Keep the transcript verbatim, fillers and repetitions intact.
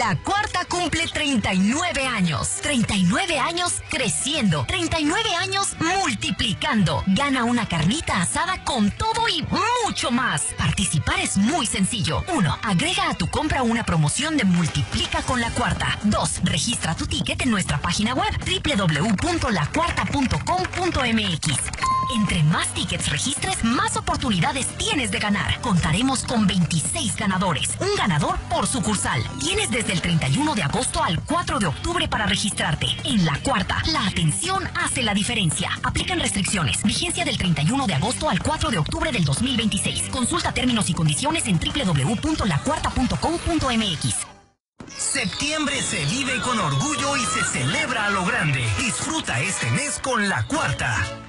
La Cuarta cumple treinta y nueve años. treinta y nueve años creciendo. treinta y nueve años multiplicando. Gana una carnita asada con todo y mucho más. Participar es muy sencillo. uno. Agrega a tu compra una promoción de Multiplica con La Cuarta. dos. Registra tu ticket en nuestra página web doble u doble u doble u punto la cuarta punto com punto m x. Entre más tickets registres, más oportunidades tienes de ganar. Contaremos con veintiséis ganadores, un ganador por sucursal. Tienes desde el treinta y uno de agosto al cuatro de octubre para registrarte. En La Cuarta, la atención hace la diferencia. Aplican restricciones. Vigencia del treinta y uno de agosto al cuatro de octubre del dos mil veintiséis. Consulta términos y condiciones en doble u doble u doble u punto la cuarta punto com punto m x. Septiembre se vive con orgullo y se celebra a lo grande. Disfruta este mes con La Cuarta.